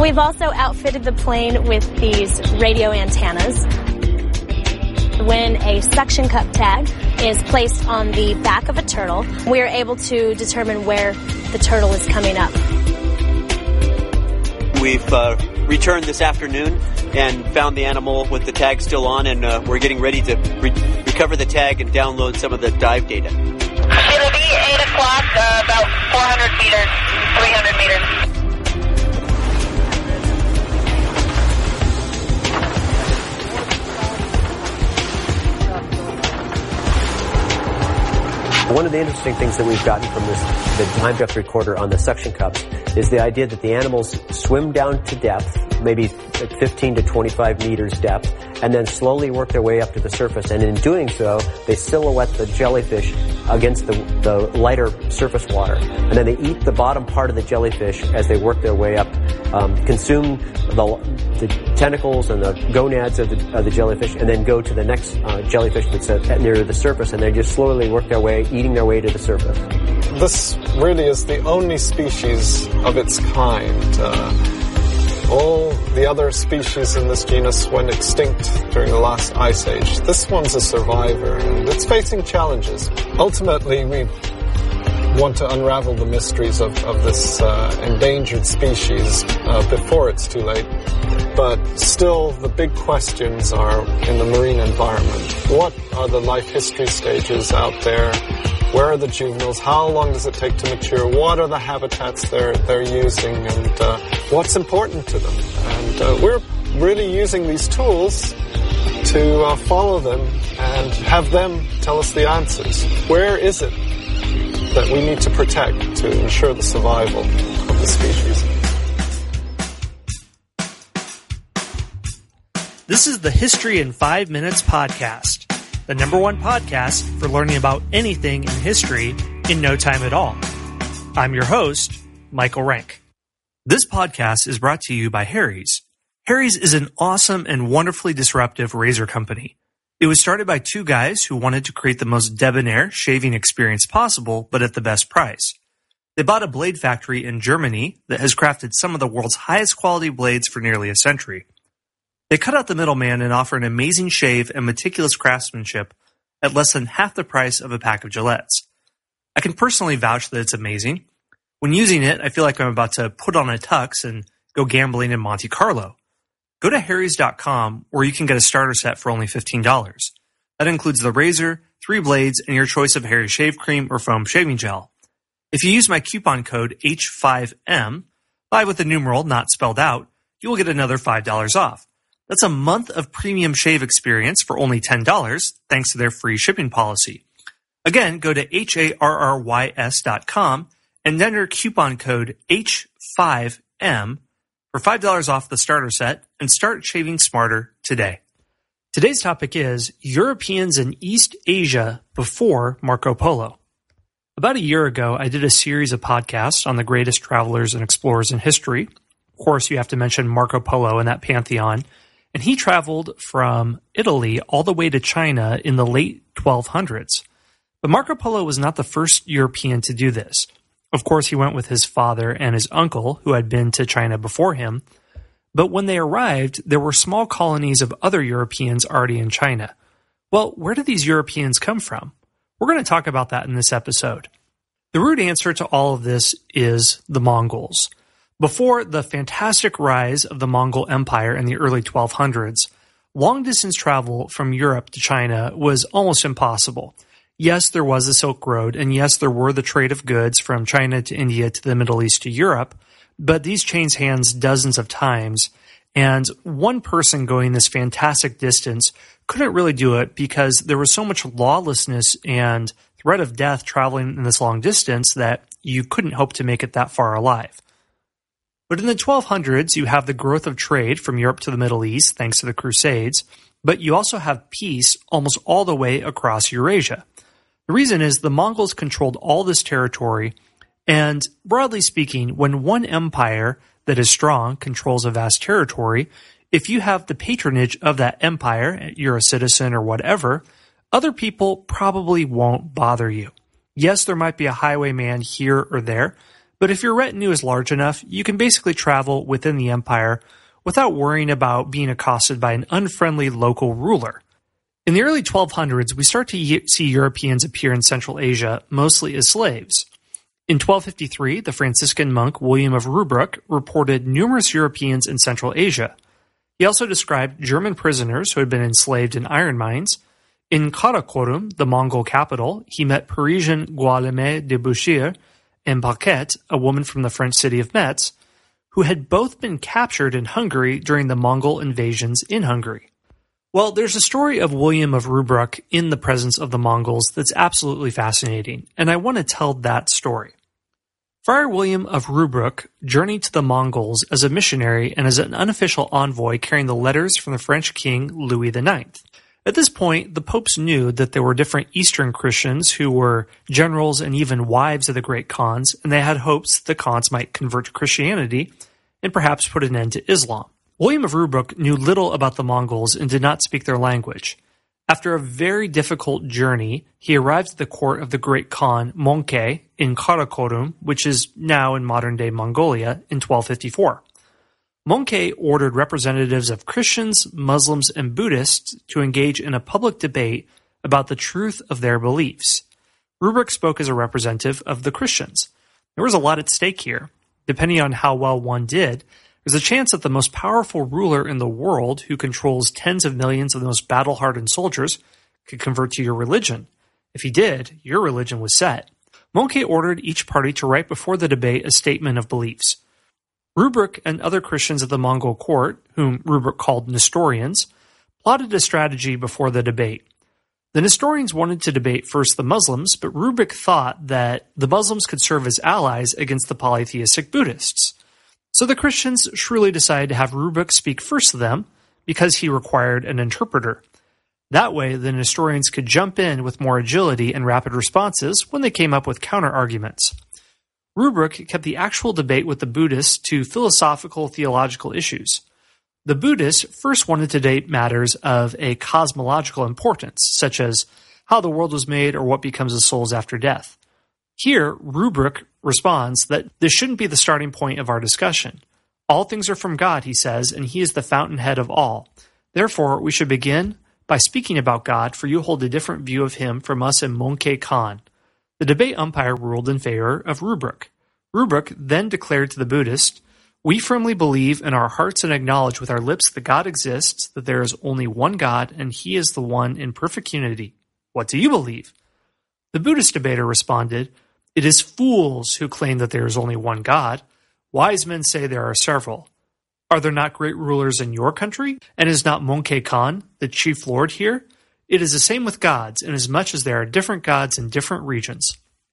We've also outfitted the plane with these radio antennas. When a suction cup tag is placed on the back of a turtle, we are able to determine where the turtle is coming up. We've returned this afternoon and found the animal with the tag still on, and we're getting ready to recover the tag and download some of the dive data. It'll be 8 o'clock, about 400 meters, 300 meters. One of the interesting things that we've gotten from the time depth recorder on the suction cups is the idea that the animals swim down to depth, maybe at 15 to 25 meters depth, and then slowly work their way up to the surface. And in doing so, they silhouette the jellyfish against the lighter surface water. And then they eat the bottom part of the jellyfish as they work their way up, consume the tentacles and the gonads of the jellyfish, and then go to the next jellyfish that's near the surface, and they just slowly work their way, eating their way to the surface. This really is the only species of its kind. All the other species in this genus went extinct during the last ice age. This one's a survivor, and it's facing challenges. Ultimately, we want to unravel the mysteries of this endangered species before it's too late. But still, the big questions are in the marine environment. What are the life history stages out there? Where are the juveniles? How long does it take to mature? What are the habitats they're using? And what's important to them? And we're really using these tools to follow them and have them tell us the answers. Where is it that we need to protect to ensure the survival of the species? This is the History in 5 Minutes podcast, the #1 podcast for learning about anything in history in no time at all. I'm your host, Michael Rank. This podcast is brought to you by Harry's. Harry's is an awesome and wonderfully disruptive razor company. It was started by two guys who wanted to create the most debonair shaving experience possible, but at the best price. They bought a blade factory in Germany that has crafted some of the world's highest quality blades for nearly a century. They cut out the middleman and offer an amazing shave and meticulous craftsmanship at less than half the price of a pack of Gillettes. I can personally vouch that it's amazing. When using it, I feel like I'm about to put on a tux and go gambling in Monte Carlo. Go to harrys.com where you can get a starter set for only $15. That includes the razor, 3 blades, and your choice of Harry's shave cream or foam shaving gel. If you use my coupon code H5M, 5 with a numeral not spelled out, you will get another $5 off. That's a month of premium shave experience for only $10, thanks to their free shipping policy. Again, go to harrys.com and enter coupon code H5M for $5 off the starter set and start shaving smarter today. Today's topic is Europeans in East Asia before Marco Polo. About a year ago, I did a series of podcasts on the greatest travelers and explorers in history. Of course, you have to mention Marco Polo in that pantheon. And he traveled from Italy all the way to China in the late 1200s. But Marco Polo was not the first European to do this. Of course, he went with his father and his uncle, who had been to China before him. But when they arrived, there were small colonies of other Europeans already in China. Well, where did these Europeans come from? We're going to talk about that in this episode. The root answer to all of this is the Mongols. Before the fantastic rise of the Mongol Empire in the early 1200s, long-distance travel from Europe to China was almost impossible. Yes, there was the Silk Road, and yes, there were the trade of goods from China to India to the Middle East to Europe, but these changed hands dozens of times, and one person going this fantastic distance couldn't really do it because there was so much lawlessness and threat of death traveling in this long distance that you couldn't hope to make it that far alive. But in the 1200s, you have the growth of trade from Europe to the Middle East thanks to the Crusades, but you also have peace almost all the way across Eurasia. The reason is the Mongols controlled all this territory, and broadly speaking, when one empire that is strong controls a vast territory, if you have the patronage of that empire, you're a citizen or whatever, other people probably won't bother you. Yes, there might be a highwayman here or there, But if your retinue is large enough, you can basically travel within the empire without worrying about being accosted by an unfriendly local ruler. In the early 1200s, we start to see Europeans appear in Central Asia, mostly as slaves. In 1253, the Franciscan monk William of Rubruck reported numerous Europeans in Central Asia. He also described German prisoners who had been enslaved in iron mines. In Karakorum, the Mongol capital, he met Parisian Guillaume de Bouchier and Paquette, a woman from the French city of Metz, who had both been captured in Hungary during the Mongol invasions in Hungary. Well, there's a story of William of Rubruck in the presence of the Mongols that's absolutely fascinating, and I want to tell that story. Friar William of Rubruck journeyed to the Mongols as a missionary and as an unofficial envoy carrying the letters from the French king Louis IX. At this point, the popes knew that there were different Eastern Christians who were generals and even wives of the great Khans, and they had hopes that the Khans might convert to Christianity and perhaps put an end to Islam. William of Rubruck knew little about the Mongols and did not speak their language. After a very difficult journey, he arrived at the court of the great Khan Möngke in Karakorum, which is now in modern-day Mongolia, in 1254. Möngke ordered representatives of Christians, Muslims, and Buddhists to engage in a public debate about the truth of their beliefs. Rubruck spoke as a representative of the Christians. There was a lot at stake here. Depending on how well one did, there's a chance that the most powerful ruler in the world, who controls tens of millions of the most battle-hardened soldiers, could convert to your religion. If he did, your religion was set. Möngke ordered each party to write before the debate a statement of beliefs. Rubruck and other Christians at the Mongol court, whom Rubruck called Nestorians, plotted a strategy before the debate. The Nestorians wanted to debate first the Muslims, but Rubruck thought that the Muslims could serve as allies against the polytheistic Buddhists. So the Christians shrewdly decided to have Rubruck speak first to them because he required an interpreter. That way, the Nestorians could jump in with more agility and rapid responses when they came up with counter-arguments. Rubruck kept the actual debate with the Buddhists to philosophical, theological issues. The Buddhists first wanted to debate matters of a cosmological importance, such as how the world was made or what becomes of souls after death. Here, Rubruck responds that this shouldn't be the starting point of our discussion. All things are from God, he says, and he is the fountainhead of all. Therefore, we should begin by speaking about God, for you hold a different view of him from us in Möngke Khan. The debate umpire ruled in favor of Rubruck. Rubruck then declared to the Buddhists, we firmly believe in our hearts and acknowledge with our lips that God exists, that there is only one God, and he is the one in perfect unity. What do you believe? The Buddhist debater responded, it is fools who claim that there is only one God. Wise men say there are several. Are there not great rulers in your country? And is not Möngke Khan the chief lord here? It is the same with gods, inasmuch as there are different gods in different regions.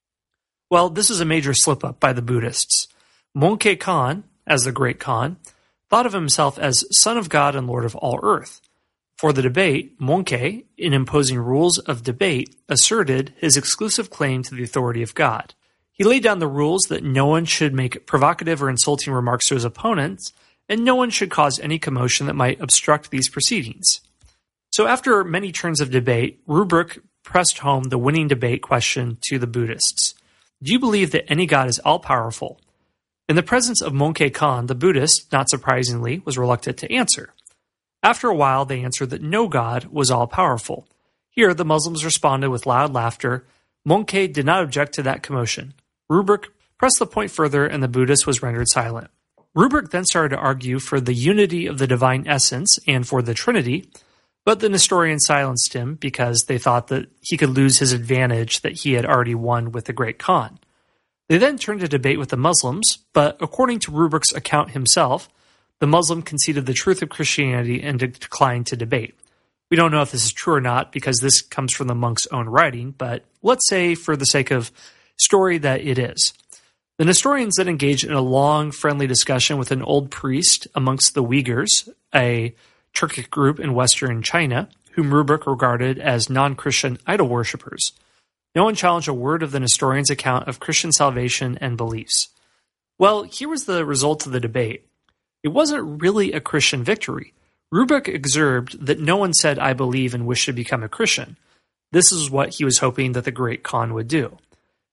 Well, this is a major slip-up by the Buddhists. Möngke Khan, as the great Khan, thought of himself as son of God and lord of all earth. For the debate, Möngke, in imposing rules of debate, asserted his exclusive claim to the authority of God. He laid down the rules that no one should make provocative or insulting remarks to his opponents, and no one should cause any commotion that might obstruct these proceedings. So after many turns of debate, Rubruck pressed home the winning debate question to the Buddhists. Do you believe that any God is all-powerful? In the presence of Möngke Khan, the Buddhist, not surprisingly, was reluctant to answer. After a while, they answered that no God was all-powerful. Here, the Muslims responded with loud laughter. Möngke did not object to that commotion. Rubruck pressed the point further, and the Buddhist was rendered silent. Rubruck then started to argue for the unity of the divine essence and for the Trinity, but the Nestorians silenced him because they thought that he could lose his advantage that he had already won with the great Khan. They then turned to debate with the Muslims, but according to Rubruck's account himself, the Muslim conceded the truth of Christianity and declined to debate. We don't know if this is true or not because this comes from the monk's own writing, but let's say for the sake of story that it is. The Nestorians then engaged in a long, friendly discussion with an old priest amongst the Uyghurs, a Turkic group in western China, whom Rubruck regarded as non-Christian idol worshippers. No one challenged a word of the Nestorians' account of Christian salvation and beliefs. Well, here was the result of the debate. It wasn't really a Christian victory. Rubruck observed that no one said, I believe and wish to become a Christian. This is what he was hoping that the great Khan would do.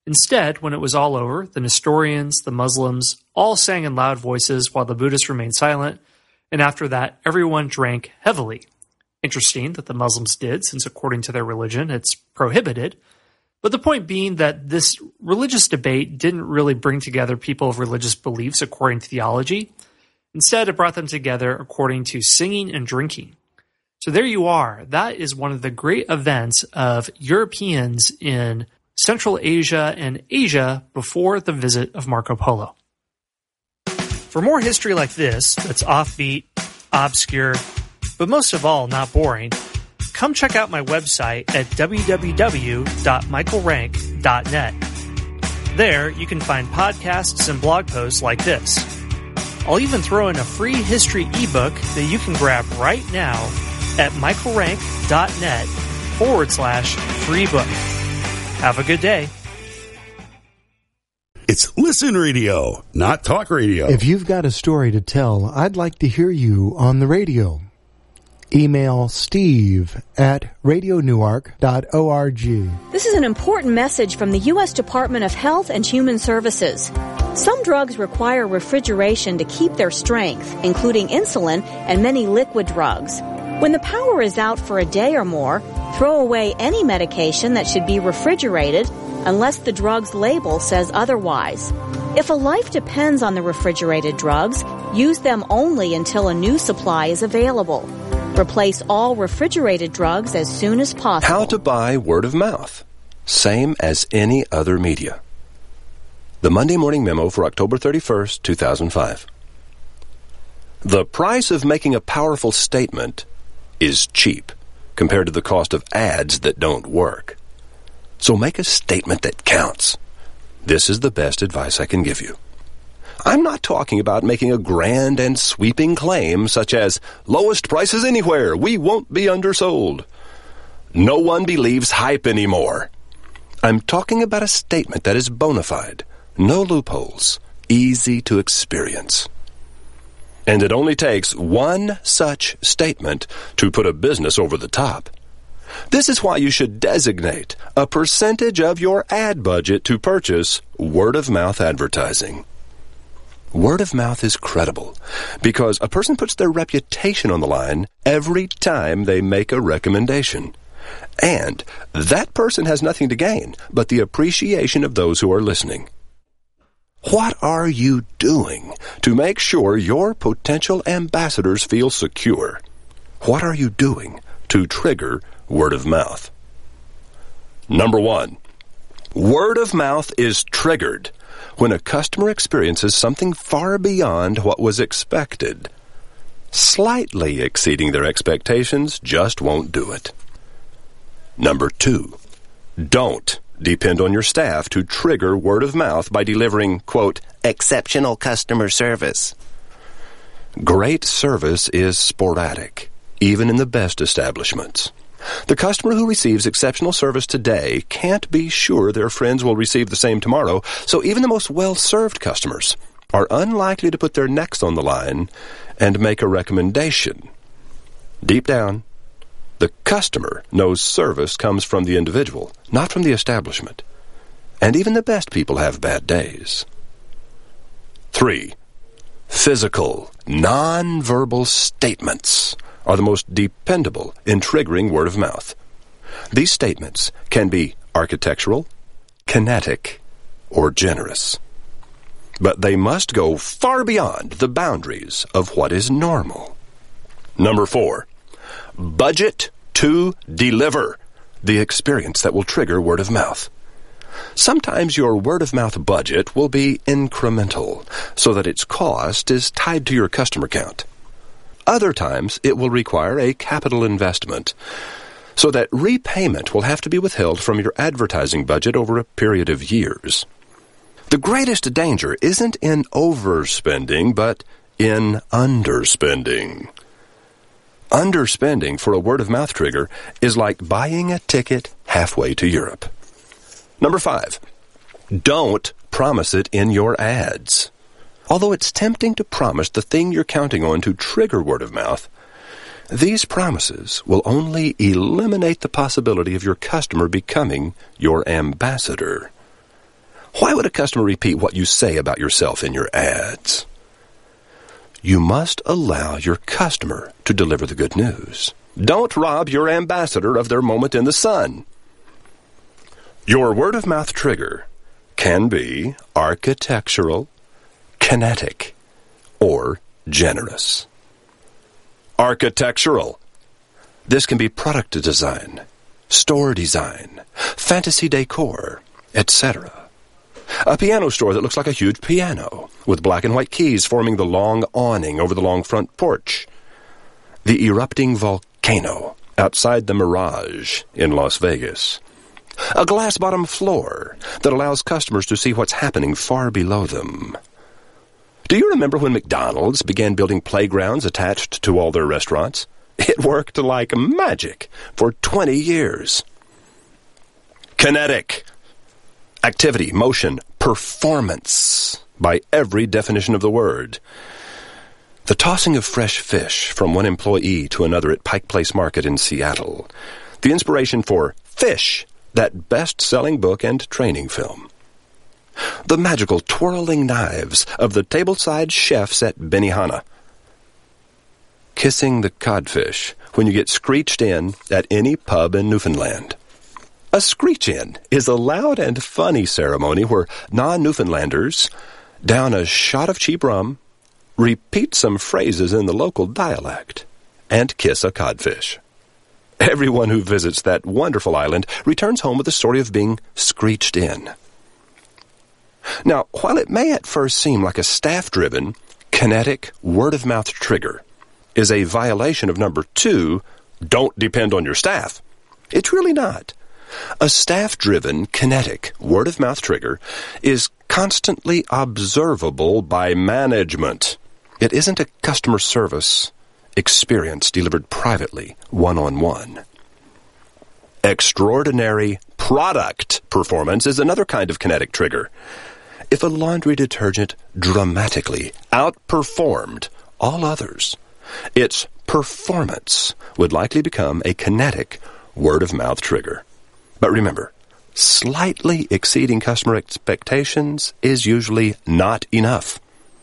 Instead, when it was all over, the Nestorians, the Muslims, all sang in loud voices while the Buddhists remained silent, and after that, everyone drank heavily. Interesting that the Muslims did, since according to their religion, it's prohibited. But the point being that this religious debate didn't really bring together people of religious beliefs according to theology. Instead, it brought them together according to singing and drinking. So there you are. That is one of the great events of Europeans in Central Asia and Asia before the visit of Marco Polo. For more history like this, that's offbeat, obscure, but most of all, not boring, come check out my website at www.michaelrank.net. There, you can find podcasts and blog posts like this. I'll even throw in a free history ebook that you can grab right now at michaelrank.net/free book. Have a good day. It's Listen Radio, not talk radio. If you've got a story to tell, I'd like to hear you on the radio. Email steve@radionewark.org. This is an important message from the U.S. Department of Health and Human Services. Some drugs require refrigeration to keep their strength, including insulin and many liquid drugs. When the power is out for a day or more, throw away any medication that should be refrigerated unless the drug's label says otherwise. If a life depends on the refrigerated drugs, use them only until a new supply is available. Replace all refrigerated drugs as soon as possible. How to buy word of mouth. Same as any other media. The Monday Morning Memo for October 31st, 2005. The price of making a powerful statement is cheap compared to the cost of ads that don't work. So make a statement that counts. This is the best advice I can give you. I'm not talking about making a grand and sweeping claim such as, lowest prices anywhere, we won't be undersold. No one believes hype anymore. I'm talking about a statement that is bona fide, no loopholes, easy to experience. And it only takes one such statement to put a business over the top. This is why you should designate a percentage of your ad budget to purchase word-of-mouth advertising. Word of mouth is credible because a person puts their reputation on the line every time they make a recommendation. And that person has nothing to gain but the appreciation of those who are listening. What are you doing to make sure your potential ambassadors feel secure? What are you doing to trigger word of mouth? Number 1, word of mouth is triggered when a customer experiences something far beyond what was expected. Slightly exceeding their expectations just won't do it. Number 2, don't depend on your staff to trigger word of mouth by delivering, quote, exceptional customer service. Great service is sporadic, even in the best establishments. The customer who receives exceptional service today can't be sure their friends will receive the same tomorrow, so even the most well-served customers are unlikely to put their necks on the line and make a recommendation. Deep down, the customer knows service comes from the individual, not from the establishment. And even the best people have bad days. 3, physical, non-verbal statements are the most dependable in triggering word of mouth. These statements can be architectural, kinetic, or generous. But they must go far beyond the boundaries of what is normal. Number 4, budget to deliver the experience that will trigger word of mouth. Sometimes your word of mouth budget will be incremental, so that its cost is tied to your customer count. Other times, it will require a capital investment, so that repayment will have to be withheld from your advertising budget over a period of years. The greatest danger isn't in overspending, but in underspending. Underspending for a word-of-mouth trigger is like buying a ticket halfway to Europe. Number 5, don't promise it in your ads. Although it's tempting to promise the thing you're counting on to trigger word of mouth, these promises will only eliminate the possibility of your customer becoming your ambassador. Why would a customer repeat what you say about yourself in your ads? You must allow your customer to deliver the good news. Don't rob your ambassador of their moment in the sun. Your word-of-mouth trigger can be architectural, kinetic, or generous. Architectural. This can be product design, store design, fantasy decor, etc. A piano store that looks like a huge piano, with black and white keys forming the long awning over the long front porch. The erupting volcano outside the Mirage in Las Vegas. A glass-bottom floor that allows customers to see what's happening far below them. Do you remember when McDonald's began building playgrounds attached to all their restaurants? It worked like magic for 20 years. Kinetic. Activity, motion, performance, by every definition of the word. The tossing of fresh fish from one employee to another at Pike Place Market in Seattle. The inspiration for Fish, that best-selling book and training film. The magical twirling knives of the tableside chefs at Benihana. Kissing the codfish when you get screeched in at any pub in Newfoundland. A screech-in is a loud and funny ceremony where non-Newfoundlanders down a shot of cheap rum, repeat some phrases in the local dialect, and kiss a codfish. Everyone who visits that wonderful island returns home with the story of being screeched in. Now, while it may at first seem like a staff-driven, kinetic, word-of-mouth trigger is a violation of number 2, don't depend on your staff, it's really not. A staff-driven, kinetic, word-of-mouth trigger is constantly observable by management. It isn't a customer service experience delivered privately, one-on-one. Extraordinary product performance is another kind of kinetic trigger. If a laundry detergent dramatically outperformed all others, its performance would likely become a kinetic word-of-mouth trigger. But remember, slightly exceeding customer expectations is usually not enough.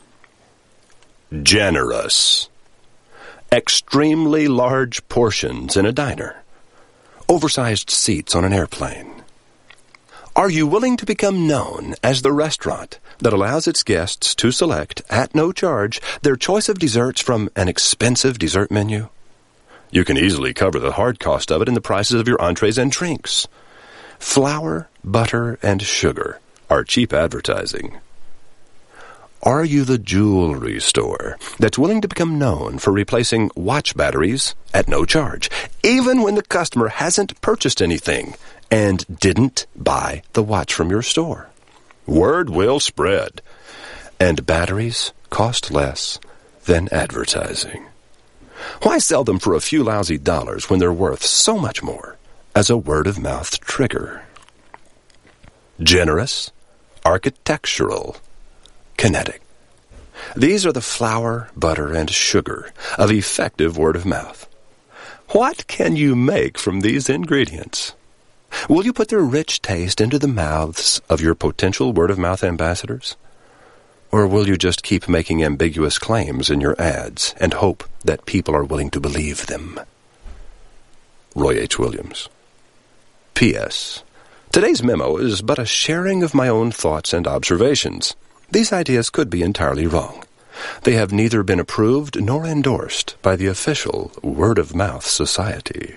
Generous. Extremely large portions in a diner. Oversized seats on an airplane. Are you willing to become known as the restaurant that allows its guests to select, at no charge, their choice of desserts from an expensive dessert menu? You can easily cover the hard cost of it in the prices of your entrees and drinks. Flour, butter, and sugar are cheap advertising. Are you the jewelry store that's willing to become known for replacing watch batteries at no charge, even when the customer hasn't purchased anything and didn't buy the watch from your store? Word will spread, and batteries cost less than advertising. Why sell them for a few lousy dollars when they're worth so much more as a word-of-mouth trigger? Generous, architectural, kinetic. These are the flour, butter, and sugar of effective word-of-mouth. What can you make from these ingredients? Will you put their rich taste into the mouths of your potential word-of-mouth ambassadors? Or will you just keep making ambiguous claims in your ads and hope that people are willing to believe them? Roy H. Williams. P.S. Today's memo is but a sharing of my own thoughts and observations. These ideas could be entirely wrong. They have neither been approved nor endorsed by the official Word-of-Mouth Society.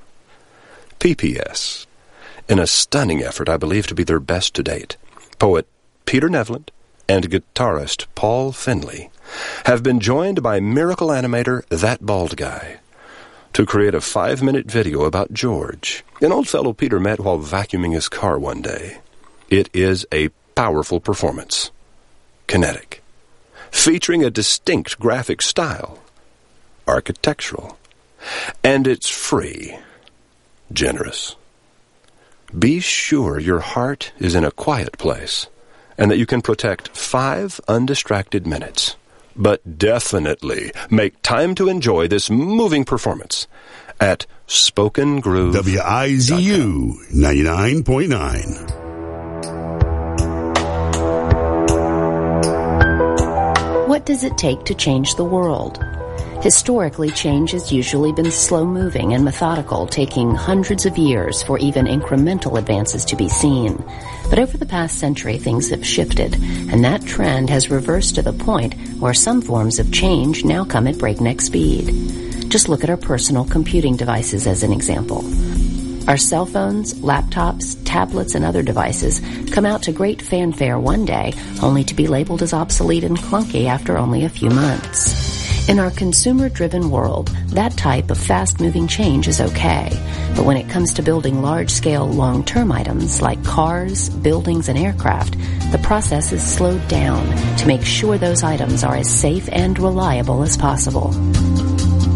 P.P.S. In a stunning effort I believe to be their best to date, poet Peter Nevland and guitarist Paul Finley have been joined by miracle animator That Bald Guy to create a 5-minute video about George, an old fellow Peter met while vacuuming his car one day. It is a powerful performance. Kinetic. Featuring a distinct graphic style. Architectural. And it's free. Generous. Be sure your heart is in a quiet place and that you can protect 5 undistracted minutes. But definitely make time to enjoy this moving performance at Spoken Groove. WIZU 99.9. what does it take to change the world? Historically, change has usually been slow-moving and methodical, taking hundreds of years for even incremental advances to be seen. But over the past century, things have shifted, and that trend has reversed to the point where some forms of change now come at breakneck speed. Just look at our personal computing devices as an example. Our cell phones, laptops, tablets, and other devices come out to great fanfare one day, only to be labeled as obsolete and clunky after only a few months. In our consumer-driven world, that type of fast-moving change is okay. But when it comes to building large-scale, long-term items like cars, buildings, and aircraft, the process is slowed down to make sure those items are as safe and reliable as possible.